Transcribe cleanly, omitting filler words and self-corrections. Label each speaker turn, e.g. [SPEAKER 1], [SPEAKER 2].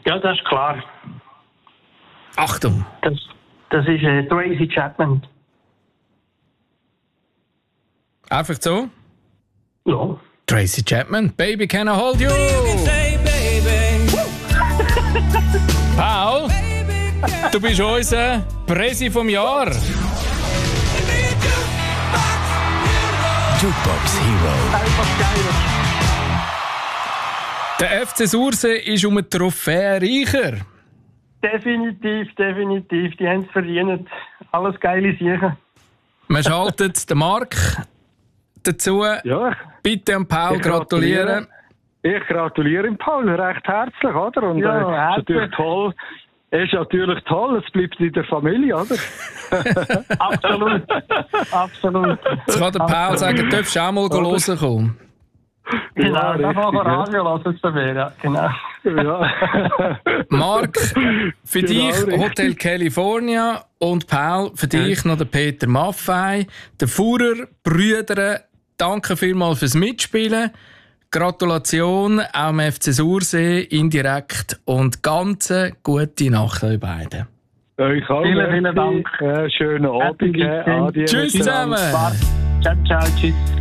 [SPEAKER 1] Ja, das ist klar.
[SPEAKER 2] Achtung!
[SPEAKER 1] Das ist Tracy Chapman.
[SPEAKER 2] Einfach so?
[SPEAKER 1] Ja.
[SPEAKER 2] Tracy Chapman, Baby Can I Hold You? Paul, du bist unser Presi vom Jahr.
[SPEAKER 3] Jukebox Hero.
[SPEAKER 1] Einfach geil.
[SPEAKER 2] Der FC Sursee ist um eine Trophäe reicher.
[SPEAKER 1] Definitiv. Die haben es verdient. Alles geile Sachen.
[SPEAKER 2] Man schaltet den Marc dazu.
[SPEAKER 4] Ja,
[SPEAKER 2] Bitte an Paul gratulieren.
[SPEAKER 4] Ich gratuliere ihm, Paul, recht herzlich, oder? Und
[SPEAKER 1] Ja,
[SPEAKER 4] ist natürlich toll. Ist natürlich toll, es bleibt in der Familie, oder?
[SPEAKER 1] Absolut.
[SPEAKER 2] Jetzt kann der Paul sagen, darfst du auch mal hören kommen.
[SPEAKER 1] Genau,
[SPEAKER 4] Ja,
[SPEAKER 1] das war
[SPEAKER 4] richtig,
[SPEAKER 1] Radio, lass es so werden. Ja, genau.
[SPEAKER 4] Ja.
[SPEAKER 2] Marc, für
[SPEAKER 4] Genau,
[SPEAKER 2] dich
[SPEAKER 4] richtig.
[SPEAKER 2] Hotel California und Paul, für dich noch der Peter Maffei, der Fuhrer, Brüder, danke vielmals fürs Mitspielen. Gratulation auch am FC Sursee indirekt und ganz gute Nacht euch beiden.
[SPEAKER 4] Euch auch.
[SPEAKER 1] Vielen Dank.
[SPEAKER 4] Schönen Abend.
[SPEAKER 1] Happy Weekend.
[SPEAKER 4] Adieu
[SPEAKER 2] Tschüss
[SPEAKER 4] miteinander.
[SPEAKER 2] zusammen.
[SPEAKER 1] Ciao, tschüss.